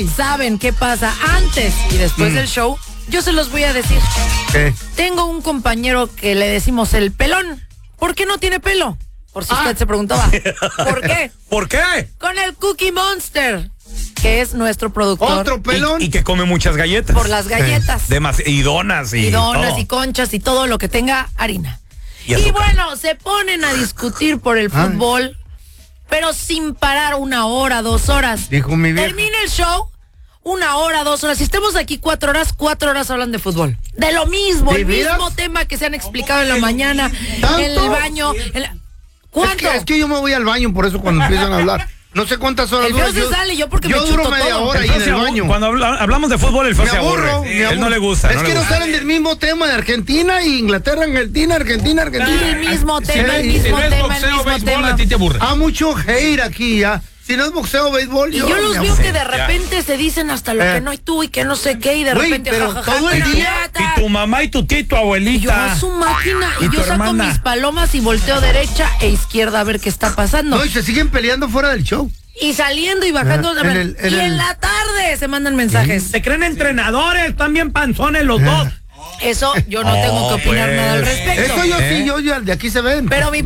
saben qué pasa antes y después del show, yo se los voy a decir. ¿Qué? Tengo un compañero que le decimos el pelón. ¿Por qué no tiene pelo? Por si usted se preguntaba. ¿Por qué? ¿Por qué? Con el Cookie Monster, que es nuestro productor. Otro pelón. Y que come muchas galletas. Por las galletas. Y donas. Y donas todo. y conchas y todo lo que tenga harina. Y Y azúcar. bueno, se ponen a discutir por el fútbol, pero sin parar 1 hora, 2 horas. Dijo mi vieja. Termina el show, 1 hora, 2 horas. Si estamos aquí 4 horas hablan de fútbol. De lo mismo, ¿De el veras? mismo tema que se han explicado en la mañana, ¿Tanto? en el baño. ¿Cuánto? Es que yo me voy al baño, por eso cuando empiezan a hablar. No sé cuántas horas El feo se sale, yo porque me duro chuto media todo. hora ahí en el baño. Cuando hablamos de fútbol, el feo Me se aburro, aburre. me aburro. Él no le gusta. Es que no salen del mismo tema de Argentina e Inglaterra, Argentina. El mismo tema, el Sí, mismo Si no es tema, el boxeo, mismo béisbol, tema. a ti te aburre. Mucho hate aquí ya. Si no es boxeo, béisbol, Y yo los me veo aburro. que de repente se dicen hasta lo que no hay tú y que no sé qué, y de Güey, repente pero jajaja, todo el que día. pirata. Y tu mamá y tu tía y tu Y yo abuelita. a su máquina y ¿Y tu yo saco hermana? mis palomas y volteo derecha e izquierda a ver qué está pasando. No, y se siguen peleando fuera del show. Y saliendo y bajando. y en la tarde se mandan mensajes. Se creen entrenadores, están bien panzones los dos. Eso yo no tengo que opinar pues. nada al respecto. Eso yo sí, yo de aquí se ven. Pero mi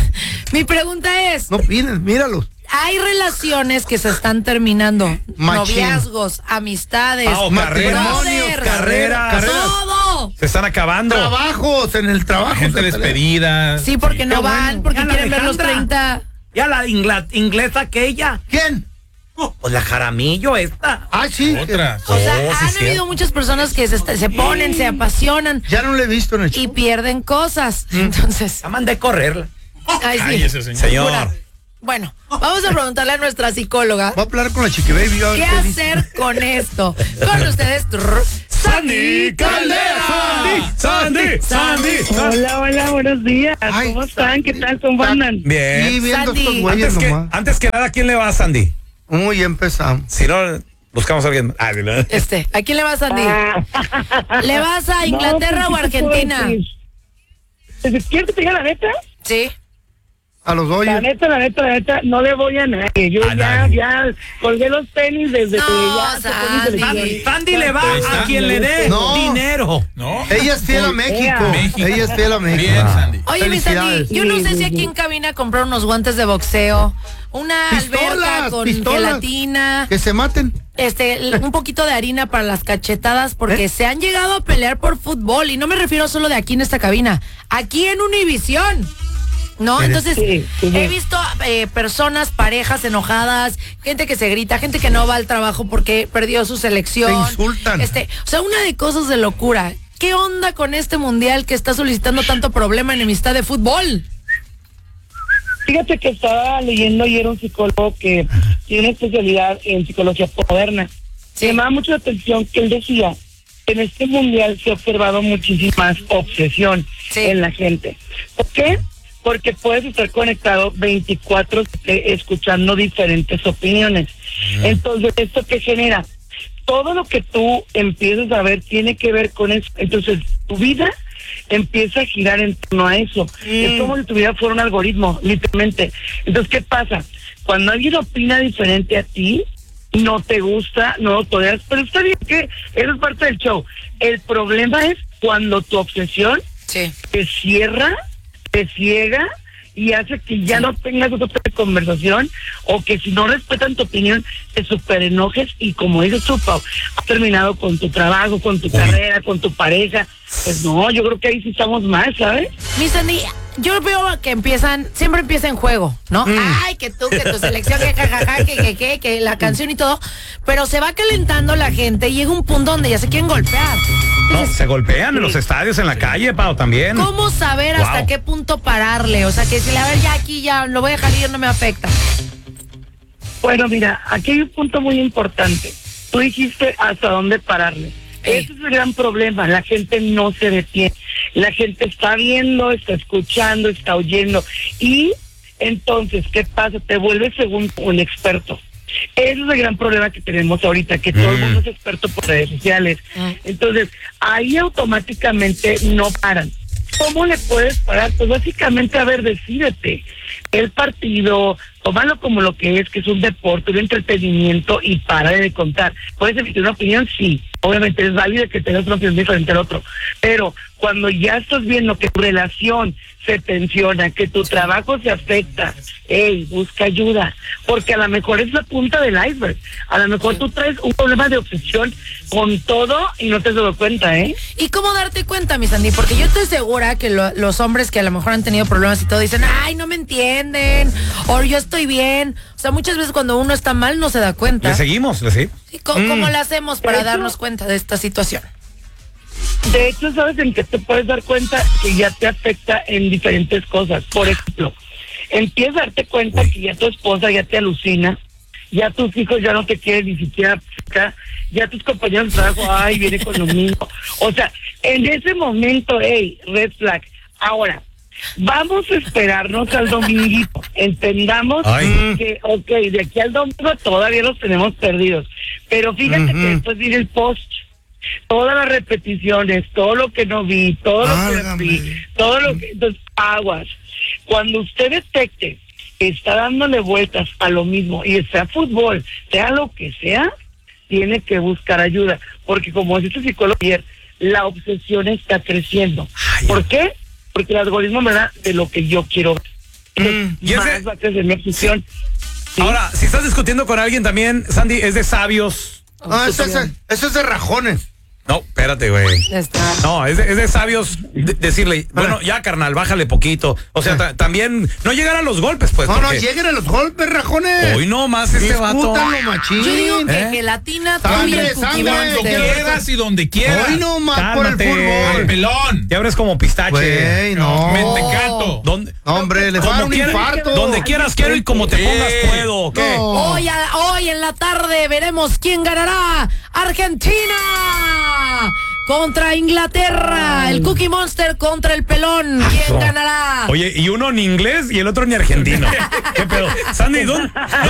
pregunta es, No opines, míralos. hay relaciones que se están terminando. Machín. Noviazgos, amistades, matrimonios, carreras, todo. Se están acabando. Trabajos, en el trabajo. Gente se pelean. despedida. Sí, porque no Qué van, bueno. porque Ya la quieren ver los Alejandra. 30. Ya la inglesa aquella. ¿Quién? Pues la Jaramillo esta. Sí. Otra. O sea, sí, han cierto. habido muchas personas que se ponen, se apasionan Ya no lo he visto en el show. y pierden cosas. Entonces, Ya mandé correrla. ay, sí. Ay, ese señor. Señor. Bueno, vamos a preguntarle a nuestra psicóloga Voy a hablar con la Chiqui Baby. a ver qué qué dice. hacer con esto. Con ustedes, Sandy Caldera. Sandy. Hola, buenos días. Ay, ¿Cómo están? ¿Qué tal? ¿Cómo andan? Sí, Bien. viendo Sandy. estos güeyes nomás. Antes que nada, ¿quién le va a Sandy? Uy, ya empezamos. Si no, buscamos a alguien. Sí, ¿no? ¿A quién le vas, Sandy? ¿Le vas a Inglaterra o Argentina? ¿Quieres que te diga la neta? Sí. A los La hoyos. neta, no le voy a nadie. Yo A ya nadie. colgué los tenis desde No, que ya se Sandy. pone selección. Sandy le va a quien le dé No. dinero. ¿No? Ella es fiel a México. México. Ella es fiel a México. Bien, Sandy. Oye, mi Sandy, Felicidades. yo no sé si aquí en cabina comprar unos guantes de boxeo, una alberca con pistolas. gelatina, Que se maten. un poquito de harina para las cachetadas, porque se han llegado a pelear por fútbol, y no me refiero solo de aquí en esta cabina, aquí en Univisión. ¿No? Entonces, Sí. he visto personas, parejas enojadas, gente que se grita, gente que no va al trabajo porque perdió su selección. Te insultan. O sea, una de cosas de locura. ¿Qué onda con este mundial que está solicitando tanto problema, enemistad de fútbol? Fíjate que estaba leyendo ayer un psicólogo que tiene una especialidad en psicología moderna. Sí. Me llamaba mucho la atención que él decía que en este mundial se ha observado muchísima obsesión en la gente. ¿Por qué? Porque puedes estar conectado 24 escuchando diferentes opiniones. Entonces, ¿esto qué genera? Todo lo que tú empiezas a ver tiene que ver con eso. Entonces, tu vida empieza a girar en torno a eso. Es como si tu vida fuera un algoritmo, literalmente. Entonces, ¿qué pasa? Cuando alguien opina diferente a ti, no te gusta, no lo toleras, pero está bien, que eso es parte del show. El problema es cuando tu obsesión te cierra, te ciega y hace que ya no tengas otra conversación, o que si no respetan tu opinión te super enojes, y como dices tú, Pau, has terminado con tu trabajo, con tu carrera, con tu pareja. Pues no, yo creo que ahí sí estamos mal, ¿sabes? Mi Sandy, yo veo que siempre empieza en juego, ¿no? Ay, que tu selección, que jajaja, que la canción y todo, pero se va calentando la gente y llega un punto donde ya se quieren golpear. No, se golpean en los estadios, en la calle, Pau, también. ¿Cómo saber hasta qué punto pararle? O sea, que si a ver, ya aquí ya lo voy a dejar ir, no me afecta. Bueno, mira, aquí hay un punto muy importante. Tú dijiste hasta dónde pararle. Ese es el gran problema, la gente no se detiene. La gente está viendo, está escuchando, está oyendo. Y entonces, ¿qué pasa? Te vuelves según un experto. Ese es el gran problema que tenemos ahorita, que todo el mundo es experto por redes sociales. Entonces, ahí automáticamente no paran. ¿Cómo le puedes parar? Pues básicamente, a ver, decídete. El partido, tómalo como lo que es un deporte, un entretenimiento y para de contar. ¿Puedes emitir una opinión? Sí. Obviamente es válido que tengas una opinión diferente al otro, pero cuando ya estás viendo que tu relación se tensiona, que tu trabajo se afecta, busca ayuda, porque a lo mejor es la punta del iceberg. A lo mejor tú traes un problema de obsesión con todo y no te has dado cuenta, ¿eh? ¿Y cómo darte cuenta, mi Sandy? Porque yo estoy segura que los hombres que a lo mejor han tenido problemas y todo dicen, ay, no me entienden, o yo estoy bien. O sea, muchas veces cuando uno está mal no se da cuenta. Le seguimos. Sí, ¿cómo le hacemos para darnos cuenta de esta situación? De hecho, ¿sabes en qué te puedes dar cuenta? Que ya te afecta en diferentes cosas. Por ejemplo, empiezas a darte cuenta que ya tu esposa ya te alucina, ya tus hijos ya no te quieren ni siquiera, ya tus compañeros de trabajo, ay, viene con lo mismo. O sea, en ese momento, red flag. Ahora, vamos a esperarnos al dominguito. Entendamos que, de aquí al domingo todavía los tenemos perdidos. Pero fíjate que después viene el post. Todas las repeticiones, todo lo que no vi, todo lo que vi, todo lo que... Entonces, aguas. Cuando usted detecte que está dándole vueltas a lo mismo, y sea fútbol, sea lo que sea, tiene que buscar ayuda. Porque como dice este psicólogo ayer, la obsesión está creciendo. ¿Por qué? Porque el algoritmo me da de lo que yo quiero ver. ¿Y más va a crecer mi obsesión. ¿Sí? Ahora, si estás discutiendo con alguien también, Sandy, es de sabios. Eso es de rajones. No, espérate, güey. No, es de sabios decirle, bueno, ya, carnal, bájale poquito. O sea, también no llegar a los golpes, pues. No lleguen a los golpes, rajones. Hoy no más este vato. Discútanlo, machín. Yo digo que gelatina, tú y el Cookie Cuando Monster. quieras y donde quieras. Hoy no más por el Cálmate. Al fútbol. pelón. Te abres como pistache. Güey, no. Mentecato. ¿Dónde? Hombre, les va a dar un infarto. Donde quieras quiero y como te pongas puedo. ¿Qué? No. Hoy en la tarde veremos quién ganará. Argentina contra Inglaterra. El Cookie Monster contra el pelón. ¿Quién ganará? Oye, y uno ni inglés y el otro ni argentino. ¿Qué pedo? Sandy, ¿dónde